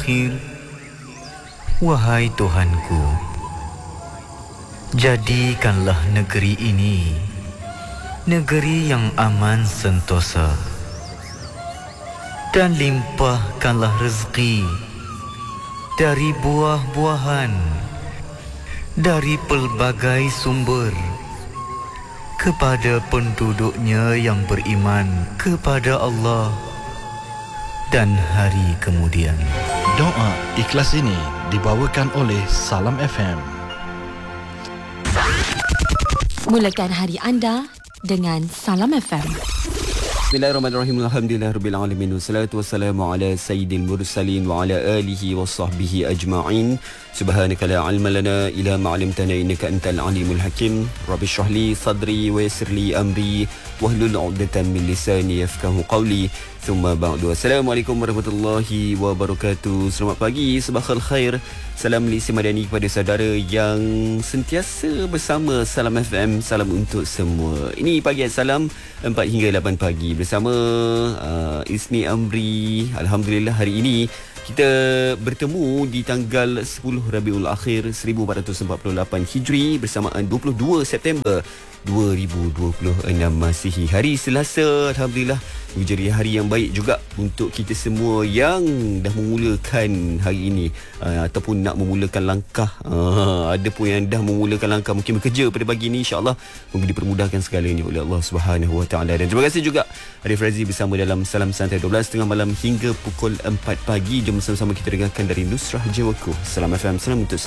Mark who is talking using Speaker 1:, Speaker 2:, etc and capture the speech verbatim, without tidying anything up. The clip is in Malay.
Speaker 1: akhir. Wahai Tuhanku, jadikanlah negeri ini negeri yang aman sentosa, dan limpahkanlah rezeki dari buah-buahan, dari pelbagai sumber, kepada penduduknya yang beriman kepada Allah dan hari kemudian.
Speaker 2: Doa ikhlas ini dibawakan oleh Salam F M.
Speaker 3: Mulakan hari anda dengan Salam F M.
Speaker 4: Bismillahirrahmanirrahim. Alhamdulillahirabbil alamin. Wassalatu wassalamu ala sayyidil mursalin wa ala alihi washabbihi ajma'in. Subhanaka la ilma lana illa ma 'allamtana innaka antal alimul hakim. Rabbi shrah li sadri wa yassir li amri wahlul 'uqdatam min lisani yafqahu qawli. Thumma ba'du. Assalamualaikum warahmatullahi wabarakatuh. Selamat pagi, sabahal khair. Salam Malaysia Madani kepada saudara yang sentiasa bersama Salam F M. Salam untuk semua. Ini pagi Salam empat hingga lapan pagi bersama uh, Isni Amri. Alhamdulillah hari ini kita bertemu di tanggal sepuluh Rabiul Akhir seribu empat ratus empat puluh lapan Hijri bersamaan dua puluh dua September dua ribu dua puluh enam Masihi. Hari Selasa, alhamdulillah menjadi hari yang baik juga untuk kita semua yang dah memulakan hari ini uh, ataupun nak memulakan langkah. Uh, ada pun yang dah memulakan langkah mungkin bekerja pada pagi ini, insya-Allah moga dipermudahkan segalanya oleh Allah Subhanahu Wa Taala. Dan terima kasih juga Arif Razi bersama dalam Salam Santai dua belas tengah malam hingga pukul empat pagi. Jom sama-sama kita dengarkan dari Nusrah Jiwaku. Salam F M, salam untuk semua.